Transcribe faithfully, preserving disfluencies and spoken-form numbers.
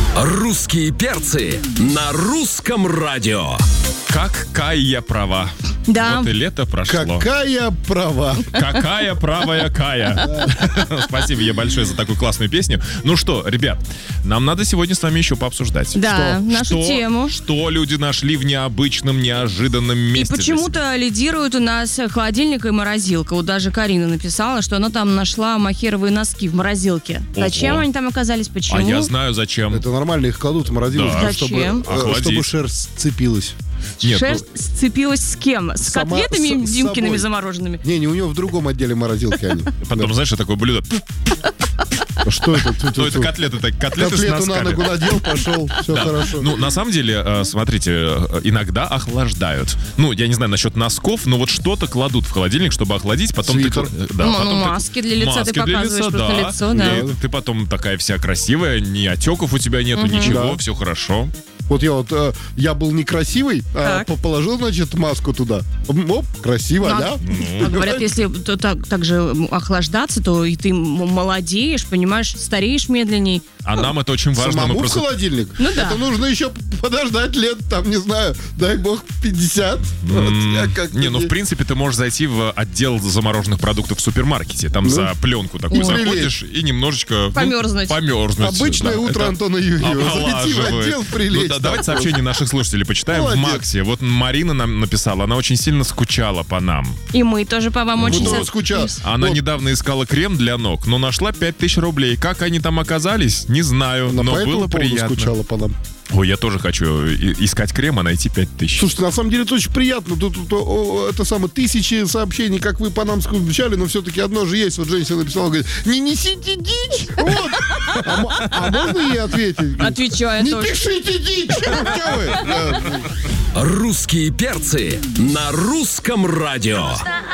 Русские перцы на русском радио. Как Кая права. Да. Вот и лето прошло. Какая права. Какая правая Кая. Спасибо ей большое за такую классную песню. Ну что, ребят, нам надо сегодня с вами еще пообсуждать. Да, Что? нашу Что? тему. Что люди нашли в необычном, неожиданном И месте? почему-то лидирует у нас холодильник и морозилка. Вот даже Карина написала, что она там нашла махеровые носки в морозилке. Ого. Зачем они там оказались? Почему? А я знаю, зачем. Это нормально, их кладут в морозилку, Да. чтобы, Зачем? э, Охладить. чтобы шерсть сцепилась. Нет, Шерсть сцепилась с кем? С Сама- котлетами с- с Димкиными собой. замороженными? Не, не у него в другом отделе морозилки они. Потом, знаешь, такое блюдо. Что это? Ну, это котлеты, так, котлеты с Котлету на носками. ногу надел, пошел, все Да. хорошо. Ну, на самом деле, э, смотрите, э, иногда охлаждают. Ну, я не знаю насчет носков, но вот что-то кладут в холодильник, чтобы охладить, потом Свитер. ты... Да, Ну, потом ну, ты- маски для лица ты маски для показываешь лица, просто да. лицо, да. И ты потом такая вся красивая, ни отеков у тебя нету, ничего, Да. все хорошо. Вот я вот, э, я был некрасивый, а Так. по- положил, значит, маску туда. Оп, красиво, Ну, да? А говорят, если то так, так же охлаждаться, то и ты м- молодеешь, понимаешь, стареешь медленней. А нам это очень важно. Самому Мы в просто... холодильник? Ну да. Это нужно еще подождать лет, там, не знаю, дай бог, пятьдесят. Вот, М, я как-то Не, ну не- в принципе ты можешь зайти в отдел замороженных продуктов в супермаркете. Там Ну. за пленку такую Ну, заходишь и немножечко... ну, Померзнуть. померзнуть. Обычное Да, утро это Антона Юрьева. Зайти в омолаживает. отдел, прилечь. Ну да, там. давайте сообщение наших слушателей почитаем. Молодец. В Максе. Вот Марина нам написала, она очень сильно скучала по нам. И мы тоже по вам очень тоже сос- скучал. Она Вот. недавно искала крем для ног, но нашла пять тысяч рублей. Как они там оказались, не знаю, Она но по этому было поводу приятно. скучала по нам. Ой, я тоже хочу и- искать крем, а найти пять тысяч. Слушайте, на самом деле это очень приятно. Тут, тут, о, это самое, тысячи сообщений, как вы по нам скучали, но все-таки одно же есть. Вот женщина написала, говорит, не несите дичь. Вот. А, м- а можно ей ответить? Отвечаю Не тоже. пишите дичь. Чё вы? Да. Русские перцы на русском радио.